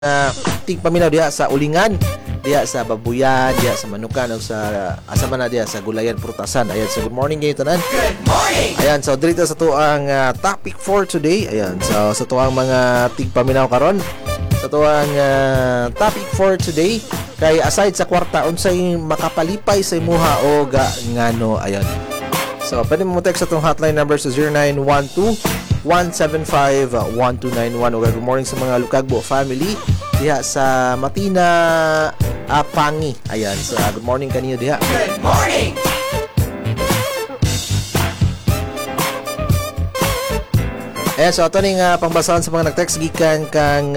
tigpaminaw diha sa ulingan, diha sa babuyan, diha sa manukan, o sa asa man na diha sa gulayan prutasan. Ayan, so good morning kayo tanan. Good morning. Ayan, so dito sa tuang topic for today. Ayan, so sa tuang mga tigpaminaw karon, sa tuang topic for today kay aside sa kwarta unsay makapalipay sa imuha o ngano. Ayan. So pwede mo text sa itong hotline number sa 0912-175-1291. Okay, good morning sa mga Lukagbo family diha sa Matina, Pangi. Ayan, so good morning kanino diha. Good morning! Ayan, so ito ning pangbasahan sa mga nag-text gikan kang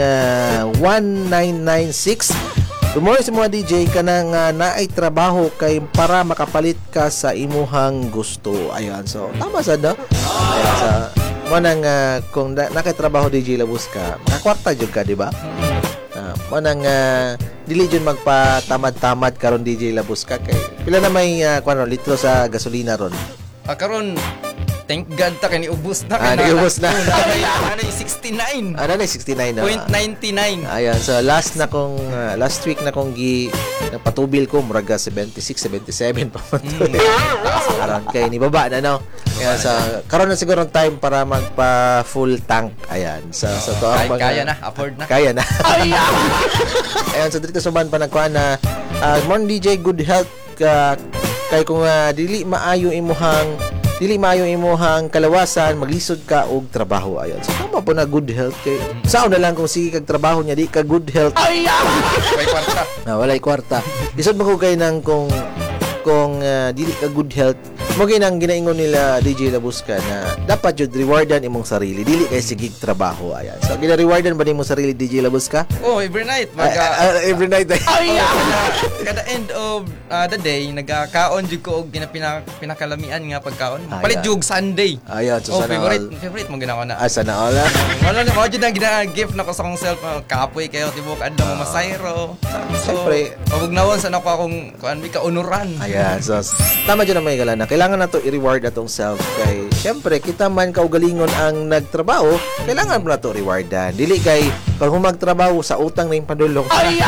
1996. Good morning sa mga DJ kanang naay trabaho kay para makapalit ka sa imuhang gusto. Ayan, so tama sad no? Ayan, sa manang kung nakay trabaho DJ labos ka, makakwarta jud ka, di ba? Manang dili jud magpatamad-tamad karon DJ labos ka kay pila na may kuno litro sa gasolina ron. Karon thank God ta kay niubos na niubos na. Anay 69. Anay 69 na. 0.99. Ayan, so last week na kong napatubil ko murag 76, 77 pa man to. Karon kay ni baba na no. Kaya sa karon na siguro time para magpa full tank. Ayan, so to ang mga kaya na, afford na. Kaya na. Ayan, so dito suban pa nagkuha na morning DJ, good health kay kung dili maayo imuhang kalawasan, maglisod ka og trabaho. Ayan, so tama po na good health kay sao na lang kung sige kag trabaho niya di ka good health. Walay kwarta. Walay kwarta. Isod mo ko kay nang kung dili ka good health mo kay nang ginaingon nila DJ Labuska na dapat jud rewardan imong sarili dili kay sigig trabaho. Ayan, so gina-rewardan ba nimo sarili DJ Labuska? Oh, every night every night. Kada end of the day nagakaon jud ko og pinakalamian nga pagkaon. Palit jud Sunday. Ayan, so favorite mo ginawa na. Sana all. Wala na mo jud ang gina-gift nako sa akong self, kapoy kayo tibok adlaw mo masayro. So pabugnawon sa nako akong kuan mi kaunuran. Ayan, so tama jud na may galana. Kailangan na to i-reward atong self kay syempre kita man kaugalingon ang nagtrabaho, kailangan mo na to rewardan. Dili kay kung magtrabaho sa utang na yung padulong.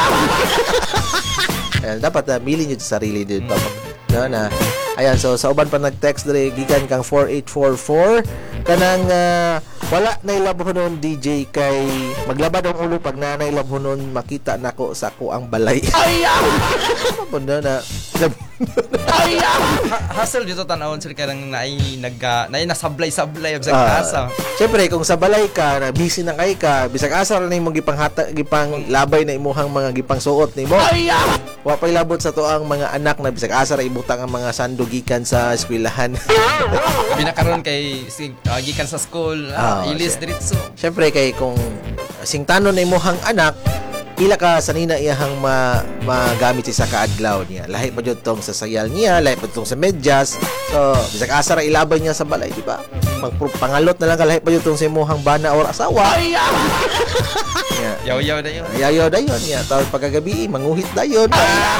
Ayan, dapat mili nyo sa sarili din pa. No, na. Ayan, so sa uban pa nag-text dere gikan kang 4844 kanang wala na ilabhonon DJ kay maglabad ang ulo pag nanay labhonon makita nako sa ko ang balay. Ano na hustle dito tanawon sila kanang naay nasablay-sablay og sa asa. Syempre kung sa balay ka na busy na kay ka bisag asa ra nimo gipang labay na imuhang mga gipang suot nimo. Wa pay labot sa tuang mga anak na bisag asa ra ibutang ang mga sando gikan sa eskwelahan. Binakaron kay gikan sa school, ilis diretso. Syempre kay kung singtanon na imuhang anak pila ka sanina iyahang magamit sa kaadlaw niya. Lahi pa jud tong sa sayal niya, lahi pa tong sa medyas. So, bisag asa ra ilabay niya sa balay, di ba? Pangalot na lang lahi pa jud tong sa imuhang bana or asawa. Yaw-yaw dayon. Yaw-yaw dayon niya. Tawag pagkagabi, manguhit dayon.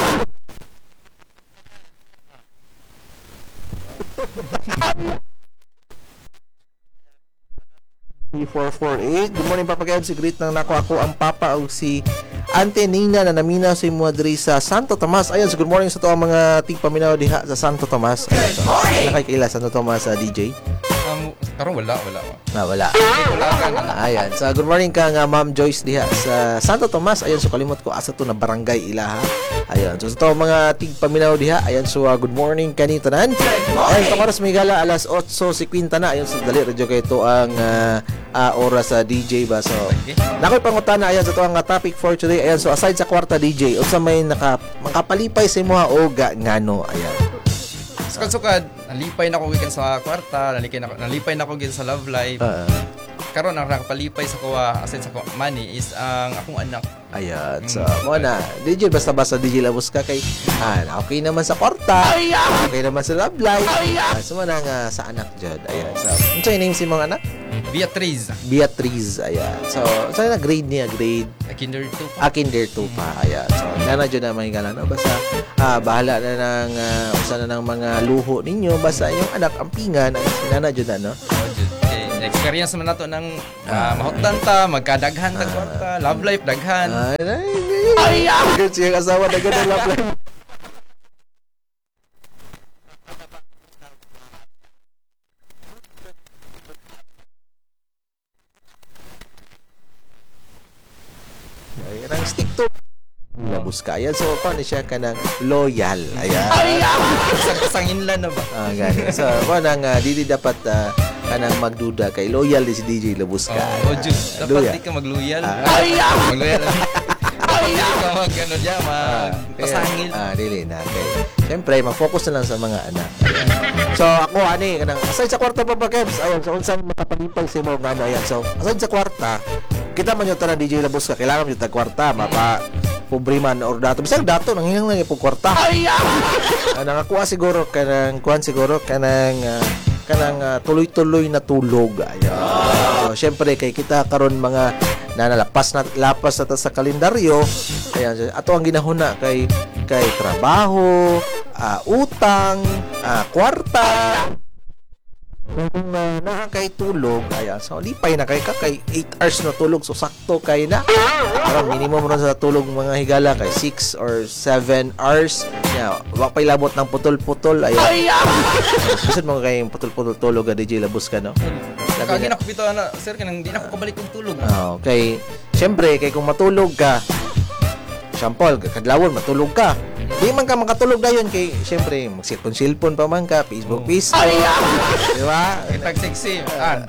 448. Good morning, Papa Gab. Si greet nang nako ako ang papa o si Ante Nina na namina si Muadri sa Santo Tomas. Ayan, so good morning sa to ang mga tigpaminaw diha sa Santo Tomas. Ayan, so, nakikila Santo Tomas DJ. Karon wala. Wala. Ayan, so good morning ka nga Ma'am Joyce diha sa Santo Tomas. Ayan, so kalimot ko asa to na barangay Ilaha. Ayan, so sa to mga tigpaminaw diha. Ayan, so good morning kani tanan. Ayan, itong oras may gala alas 8:50 na. Ayan, so dali radyo kay to ang oras sa DJ ba. So nakoy pangutana ayan sa to ang topic for today. Ayan, so aside sa kwarta DJ, unsa may makapalipay sa imuha o ngano. Ayan. Sukad nalipay na ko gikan sa kwarta, nalipay na ko gikan sa love life. Karon ang nakapalipay sa kuha aside sa money is ang akong anak. Ayan, so mo na DJ basta DJ labos ka kay okay naman sa kwarta, okay naman sa love life. So mo na nga sa anak jud. Ayan, so unsa name si mga anak? Beatriz. Ayan. So na grade niya? Grade Kinder 2 pa. Kinder 2 pa. Ayan. So nana jud na may galan. Basta bahala na ng usa na ng mga luho ninyo basta yung anak ampingan ay nana jud na no. experience man nato ng mahutan ta, magkadaghan ta kwarta, love life daghan. Ay, siya asawa na ganun lang. Ay, ang stick to labos ka. Ayan, so paano siya ka ng loyal. Ayan. Sanginlan na ba? Gani. So, paano di dapat kanang magduda kay loyal di si DJ Labuska. Diyos. Dapat di ka magluyal. Magluyal. Hindi ka mag-ano dyan, magpasangil. Dili na. Okay. Siyempre, mag-focus na lang sa mga anak. Ayan. So, ako, kanang, aside sa kwarta pa Kebs, ayan, so, unsang makapalipay sa mga ano, ayan. So, aside sa kwarta, kita man yung tara DJ Labuska, kailangan mo yung tag-kwarta, pobriman or dato. Bisang dato, nanghinang lang yung kwarta. Nakakuha siguro, kanang tuloy-tuloy na tulog. Ayan. So, syempre, kay kita karon mga lapas na sa kalendaryo. Ayan. Ato ang ginahuna kay trabaho, utang, kwarta. Kung nakakay tulog, ayan, so lipay na kay 8 hours na tulog, so sakto kay na. Parang minimum ron sa tulog mga higala kay 6 or 7 hours. Yeah, wag pay labot ng putol-putol, ayan. Gusto mo kay putol-putol tulog DJ Labuska, no? Kagi na ko bitaw na, sir, kanang di na ko kabalik yung tulog. Okay. Siyempre, kay kung matulog ka, sampol, kadlawon matulog ka. Di man ka makatulog na yun kay, siyempre, mag-cellphone pa man ka, Facebook. Di ba? Kitag sexy.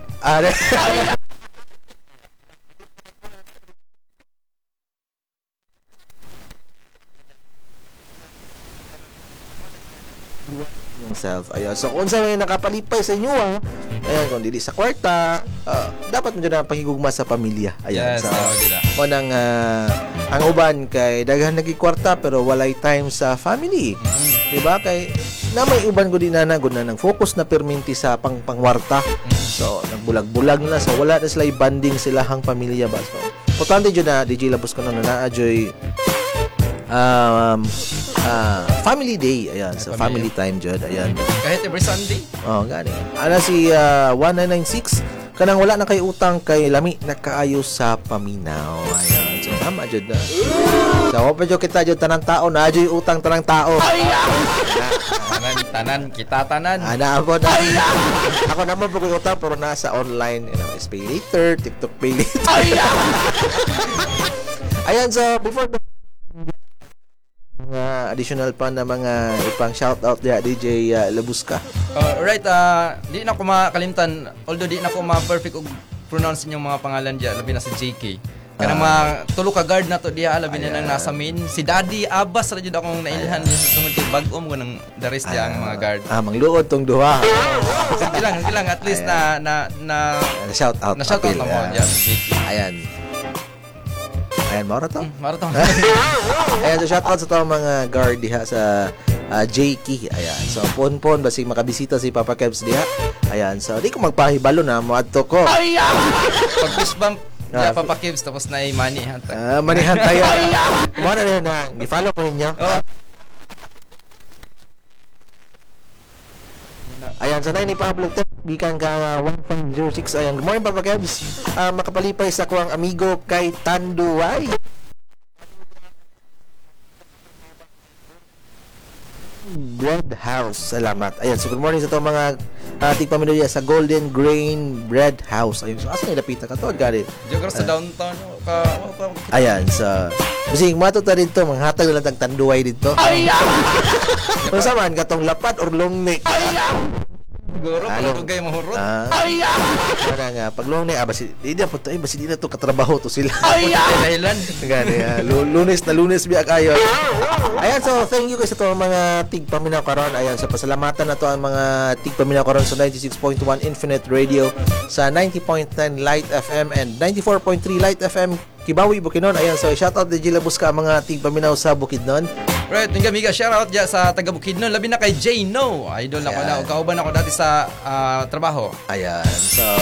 Yourself. Ayan. So, kung sa may nakapalipay sa inyo, ayan, kung dili sa kwarta, dapat mo dyan na pahigugma sa pamilya. Ayan. Yes, so, ang uban kay daghan nagi kwarta pero walay time sa family. Diba? Kay na may uban ko din na nang focus na perminti sa pangwarta. So, nagbulag-bulag na. So, wala na sila banding silahang pamilya ba. So, importante dyan na DJ Labos ko na na-adjoy family day. Ayan. So, family time dyan. Ayan. Kahit every Sunday. Gani. Ana si 1996 kanang wala na kay utang kay lami nakaayo sa paminaw. Ayan. So, tama dyan na. So, wapa dyan kita dyan tanang tao na adyoy utang tanang tao. Tanan, kita tanan. Ako na. Ako naman po utang pero nasa online. Pay later, TikTok pay later. Ayan. So, before additional pa na mga ipang shoutout diya DJ Labuska. Right, di na ko makalimtan, although di na ko ma-perfect og pronounce yung mga pangalan diya, labi na sa JK. Kanang mga tulo ka guard na to diya, labi na nang nasa main. Si Daddy Abbas ra jud akong nailhan niya sa tungod kay bag-om ko ng the rest diya ang mga guard. Mangluod tong duha. Sige lang at least na shoutout. Na shoutout mo diya sa JK. Ayan, marathon. Ayan, so shoutout sa tawang mga guard diha sa JK. Ayan, so pon basig makabisita si Papa Kebs diha. Ayan, so di ko magpahibalo na moadto ko. Pag fist bump Papa Kebs tapos na money hanta. Money hanta yan. Kumana na i-follow ko ninyo. Ayan, so na ni Pablo Tech, gikan ka 1.06. Ayan, good morning Papa Kebs. Makapalipay sa kuwang amigo kay Tanduay. Bread House. Salamat. Ayan, so good morning sa itong mga tigpamilya sa Golden Grain Bread House. Ayun, so asa nilapita ka to? Got it. Diyan sa downtown. Ayan, sa bising matuta dito, manghatag na lang tag Tanduay dito. Kung saan katong lapat or long neck. Siguro, patugay mahurot. Kaya nga, pag long neck, basi di na to katrabaho to sila. Dahilan. Gani, lunes biyak ayon. Ayan, so thank you guys sa to mga tigpaminaw karon. Ayan, sa pasalamatan na to ang mga tigpaminaw karon sa 96.1 Infinite Radio, sa 90.9 Light FM and 94.3 Light FM Kibawi, Bukidnon. Ayan, so shoutout DJ Labuska ang mga tigpaminaw sa Bukidnon. Right, mga amiga, shoutout dyan sa taga Bukidnon. Labi na kay Jay No. Idol ako na. Kauban ako dati sa trabaho. Ayan, so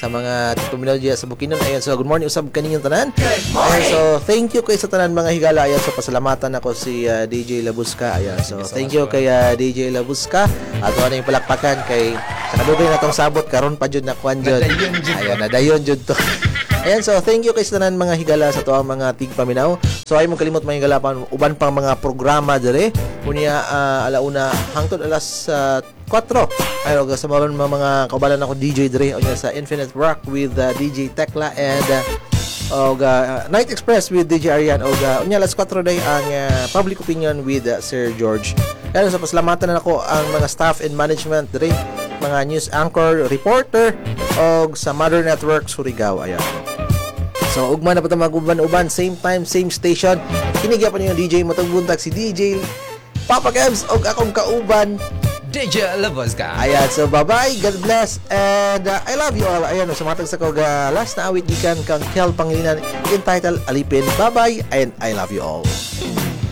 sa mga tigpaminaw diya sa Bukidnon. Ayan, so good morning usab kaninyong tanan. Ayan, so thank you kay sa tanan mga higala. Ayan, so pasalamatan ako si DJ Labuska. Ayan, so thank you kay DJ Labuska. At ano yung palakpakan kay sa kadugay na tong sabot karon pa jud na kwan jud. Ayan, nadayon jud to. Ayan, so thank you kay sa tanan mga higala sa tuwang mga tigpaminaw. So ay mong kalimot mga higala pa uban pang mga programa dire. Unya alauna hangtod alas 4. Ayo sa mga kaubalan ako DJ dire unya sa Infinite Rock with DJ Tekla and Night Express with DJ Arian unya alas 4 day ang Public Opinion with Sir George. Ayan, so pasalamatan na ako ang mga staff and management dire, mga news anchor, reporter og sa Mother Network Surigao. Ayan. So, ugma na pa ito mag-uban-uban, same time, same station. Kinigya pa niyo yung DJ Matang Buntag, si DJ Papa Kebs, og akong kauban, DJ Labuska. Ayan, so bye-bye, God bless, and I love you all. Ayan, sumatag sa kog last na awit gikan kang Kel Pangilinan entitled Alipin. Bye-bye, and I love you all.